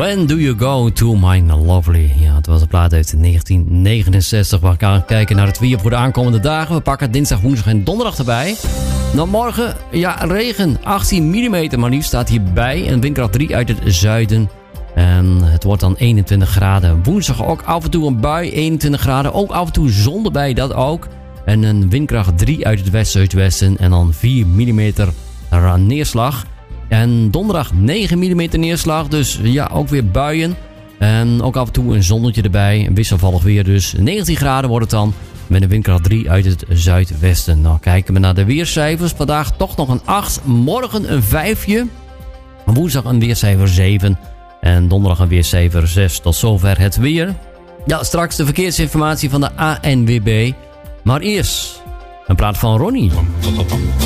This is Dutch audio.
When Do You Go To My Lovely. Ja, het was een plaat uit 1969. We gaan kijken naar het weer voor de aankomende dagen. We pakken dinsdag, woensdag en donderdag erbij. Dan morgen, ja, regen. 18 mm maar liefst staat hierbij. En windkracht 3 uit het zuiden. En het wordt dan 21 graden. Woensdag ook af en toe een bui, 21 graden. Ook af en toe zon erbij, dat ook. En een windkracht 3 uit het west-zuidwesten. En dan 4 mm neerslag. En donderdag 9 mm neerslag. Dus ja, ook weer buien. En ook af en toe een zonnetje erbij. Wisselvallig weer dus. 19 graden wordt het dan. Met een windkracht 3 uit het zuidwesten. Nou, kijken we naar de weercijfers. Vandaag toch nog een 8. Morgen een 5'je. Woensdag een weercijfer 7. En donderdag een weercijfer 6. Tot zover het weer. Ja, straks de verkeersinformatie van de ANWB. Maar eerst een plaat van Ronnie.